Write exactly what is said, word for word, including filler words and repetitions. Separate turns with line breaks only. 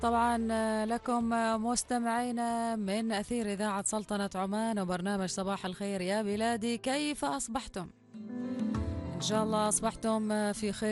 طبعا لكم مستمعينا من أثير إذاعة سلطنة عمان وبرنامج صباح الخير يا بلادي، كيف أصبحتم؟ إن شاء الله أصبحتم في خير.